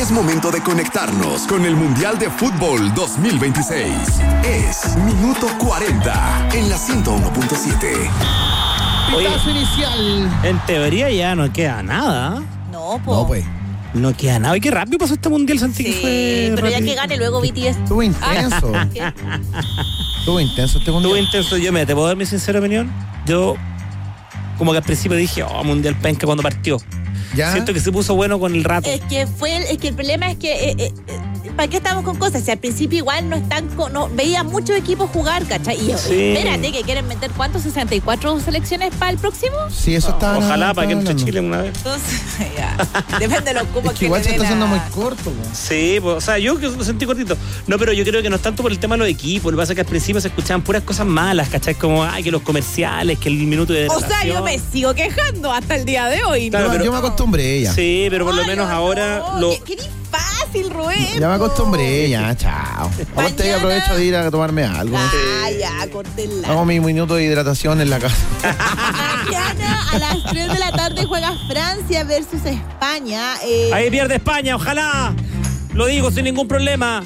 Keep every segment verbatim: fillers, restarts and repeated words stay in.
Es momento de conectarnos con el Mundial de Fútbol dos mil veintiséis. Es Minuto cuarenta en la ciento uno punto siete. Pitazo inicial. En teoría ya no queda nada. No, po. No, pues. No queda nada. Y qué rápido pasó este mundial, Santi. Sí, que fue pero ya rapidito. que gane luego B T S. Estuvo intenso. Ah, ¿qué? Estuvo intenso este mundial. Estuvo intenso. Yo, mira, ¿te puedo dar mi sincera opinión? Yo, como que al principio dije, oh, mundial penca cuando partió. ¿Ya? Siento que se puso bueno con el rato. Es que fue el, es que el problema es que eh, eh, eh, ¿para qué estamos con cosas? Si al principio igual no están con, no veía muchos equipos jugar, ¿cachai? Y Sí. espérate que quieren meter ¿cuántos? ¿sesenta y cuatro selecciones para el próximo? Sí, eso está. Ojalá para que entre Chile una vez. Entonces, ya. Depende de los cupos Es que igual le se está den haciendo a- muy corto, po. Sí, pues, o sea, yo que lo sentí cortito. No, pero yo creo que no es tanto por el tema de los equipos. Lo que pasa es que al principio se escuchaban puras cosas malas, ¿cachai? Como, ay, que los comerciales, que el minuto de O sea, hidratación. yo me sigo quejando hasta el día de hoy. Claro, Yo- pero- yo me acostumbré ya. Sí, pero por lo Ay, menos no, ahora no, lo... Qué, qué fácil, Rubén. Ya me acostumbré, ya, chao. Ahorita ya aprovecho de ir a tomarme algo. Ah, ya, córtela. Hago mi minuto de hidratación en la casa. Mañana a las tres de la tarde juega Francia versus España. Eh, Ahí pierde España, ojalá. Lo digo sin ningún problema.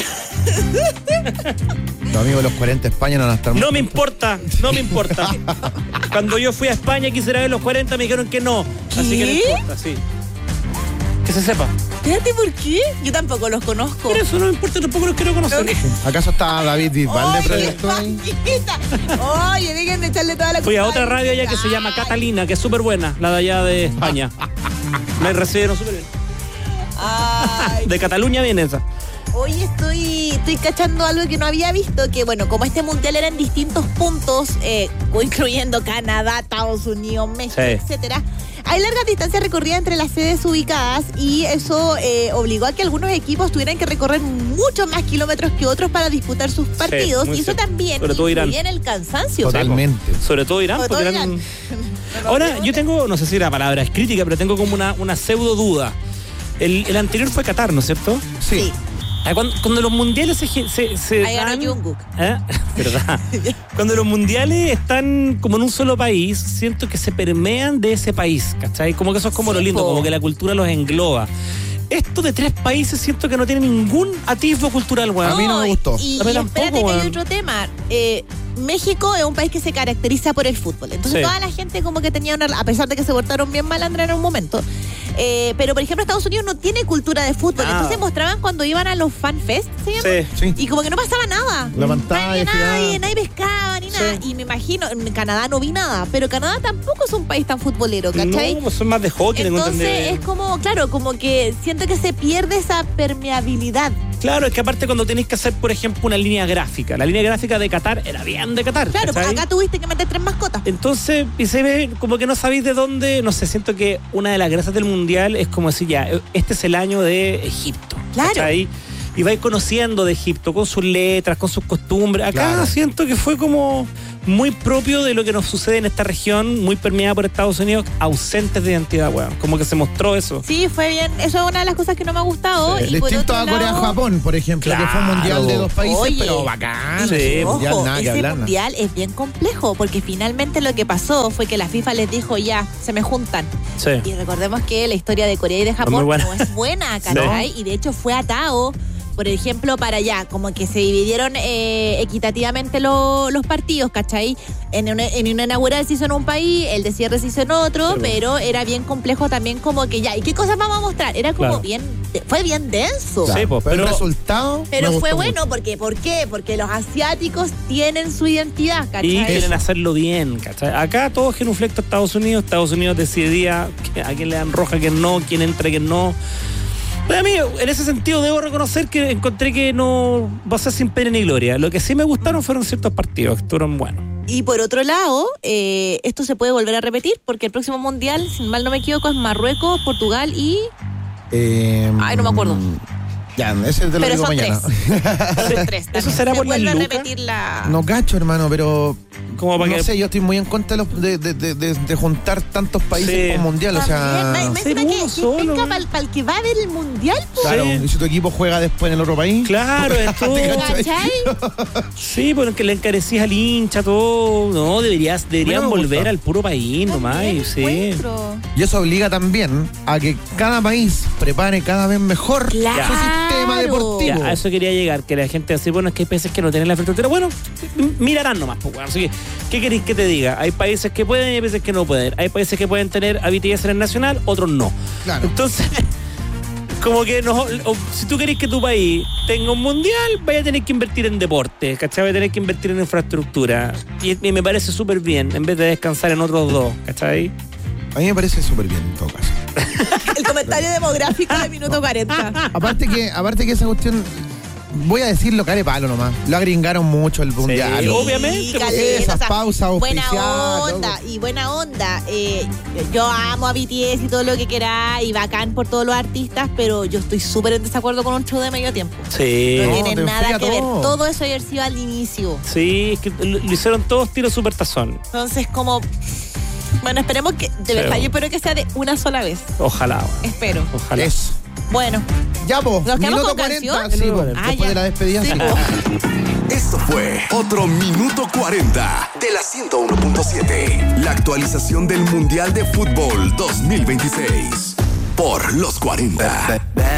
Los amigos de los cuarenta España no van a estar. No me importa, no me importa. Cuando yo fui a España quisiera ver los cuarenta, me dijeron que no. Así que no ¿Qué? importa, sí. Que se sepa. Espérate, ¿por qué? Yo tampoco los conozco. Por eso no me importa, tampoco los quiero conocer. ¿Acaso está David Bisbal de Oye, proyecto ahí? Paquita. Oye, dejen de echarle toda la Fui a culpa otra al radio allá que se llama Mundial. Catalina, que es súper buena, la de allá de España. Me recibieron súper bien. Ay. De Cataluña viene esa. Hoy estoy, estoy cachando algo que no había visto, que bueno, como este mundial era en distintos puntos, eh, incluyendo Canadá, Estados Unidos, México, Sí. etcétera, hay largas distancias recorridas entre las sedes ubicadas y eso eh, obligó a que algunos equipos tuvieran que recorrer muchos más kilómetros que otros para disputar sus partidos muy y eso cierto. también Sobre todo Irán. influye en el cansancio. Totalmente. Sobre todo Irán, Sobre todo porque Irán. Irán... Ahora, yo tengo, no sé si la palabra es crítica, pero tengo como una, una pseudo duda. El, el anterior fue Qatar, ¿no es cierto? Sí. Ah, Cuando, cuando los mundiales se, se, se Ahí ganó dan- Jungkook. ¿Eh? ¿Verdad? Cuando los mundiales están como en un solo país, siento que se permean de ese país, ¿cachai? Como que eso es como Sí, lo lindo, po. como que la cultura los engloba. Esto de tres países siento que no tiene ningún atisbo cultural, weón. A mí no me gustó. Y, A mí y tampoco, espérate que hay weón. otro tema. Eh, México es un país que se caracteriza por el fútbol. Entonces Sí. toda la gente como que tenía una... A pesar de que se portaron bien malandra en un momento. Eh, pero por ejemplo Estados Unidos no tiene cultura de fútbol. Nada. Entonces mostraban cuando iban a los fan fest, ¿se llama? Sí. Sí. Y como que no pasaba nada. La pantalla, Nadie, giraba. nadie, nadie pescaba ni nada. Sí. Y me imagino, en Canadá no vi nada. Pero Canadá tampoco es un país tan futbolero, ¿cachai? No, pues son más de hockey, tengo Entonces entendido. es como, claro, como que siento que se pierde esa permeabilidad. Claro, es que aparte cuando tenéis que hacer, por ejemplo, una línea gráfica, la línea gráfica de Qatar era bien de Qatar. Claro, pues ¿cachai? acá tuviste que meter tres mascotas. Entonces, y se ve como que no sabéis de dónde, no sé, siento que una de las gracias del mundial es como decir, ya, este es el año de Egipto. Claro. ¿cachai? Y vais conociendo de Egipto con sus letras, con sus costumbres. Acá Claro. siento que fue como muy propio de lo que nos sucede en esta región, muy permeada por Estados Unidos, ausentes de identidad, weón. Como que se mostró eso. Sí, fue bien. Eso es una de las cosas que no me ha gustado. Sí. Y por Distinto otro a lado- Corea-Japón, por ejemplo, que fue un Claro. mundial de dos países, Oye. pero bacán. Sí. ese Ojo, mundial, nada que ese hablar. mundial es bien complejo porque finalmente lo que pasó fue que la FIFA les dijo ya, se me juntan. Sí. Y recordemos que la historia de Corea y de muy Japón buena. no es buena, ¿cachai? Y de hecho fue atado, por ejemplo, para allá, como que se dividieron eh, equitativamente lo- los partidos, ¿cachai? En una, en una inaugural se hizo en un país, el de cierre se hizo en otro, Sí, po. pero era bien complejo también como que ya, ¿y qué cosas vamos a mostrar? Era como Claro. bien, fue bien denso. Sí, po, pero, pero- el resultado. Pero me fue gustó bueno mucho. porque, ¿por qué? Porque los asiáticos tienen su identidad, ¿cachai? Y quieren hacerlo bien, ¿cachai? Acá todo genuflecto a Estados Unidos. Estados Unidos decidía que- a quién le dan roja, a quién no, quién entra, quién no. Pero a mí, en ese sentido, debo reconocer que encontré que no va a ser sin pena ni gloria. Lo que sí me gustaron fueron ciertos partidos, que estuvieron buenos. Y por otro lado, eh, esto se puede volver a repetir porque el próximo mundial, si mal no me equivoco, es Marruecos, Portugal y... Eh, Ay, no me acuerdo. Ya, ese te lo Pero digo son mañana. tres. Son tres ¿Eso también. será se por la vuelve a luca? repetir la... No cacho, hermano, pero Como para no que... sé, yo estoy muy en contra de, los, de, de, de, de, de juntar tantos países Sí. por mundial, o sea... También, me- me ser encima que, uno que solo. venga para el que va a ver el mundial, po. Claro, Sí. y si tu equipo juega después en el otro país... Claro, es todo. ¿Te cachai? ¿Cachai? Sí, porque le encarecís al hincha todo. No, deberías, deberían Bueno, me volver gusta. al puro país nomás. También y sí. encuentro. Y eso obliga también a que cada país prepare cada vez mejor Claro. su sistema deportivo. Ya, a eso quería llegar, que la gente así, bueno, es que hay países que no tienen la infraestructura. Bueno, m- mirarán nomás, pues, bueno. Así que, ¿qué queréis que te diga? Hay países que pueden y hay países que no pueden. Hay países que pueden tener habilidades en el nacional, otros no. Claro. Entonces, como que no, o- si tú querés que tu país tenga un mundial, vaya a tener que invertir en deporte, ¿cachai? Vaya a tener que invertir en infraestructura. Y, y me parece súper bien, en vez de descansar en otros dos, ¿cachai? A mí me parece súper bien en todo caso. El comentario demográfico de minuto cuarenta. Aparte que, aparte que esa cuestión, voy a decirlo care palo nomás. Lo agringaron mucho el mundial. Sí, obviamente, caleta, porque esas o sea, pausas buena auspiciadas, onda y buena onda. Eh, yo amo a B T S y todo lo que queráis y bacán por todos los artistas, pero yo estoy súper en desacuerdo con un show de medio tiempo. Sí. No, No, tiene te nada enfría que ver. todo. Todo eso haber sido al inicio. Sí, es que lo, lo hicieron todos tiros super tazón. Entonces, como. Bueno, esperemos que. De Sí. verdad, yo espero que sea de una sola vez. Ojalá, bueno, Espero. ojalá. Eso. Bueno. Ya, po. ¿Nos quedamos Minuto con cuarenta. canción? Sí, po. Minuto Ah, Después ya. de la despedida. Sí, sí. po. Esto fue otro Minuto cuarenta de la ciento uno punto siete. La actualización del Mundial de Fútbol dos mil veintiséis por los cuarenta.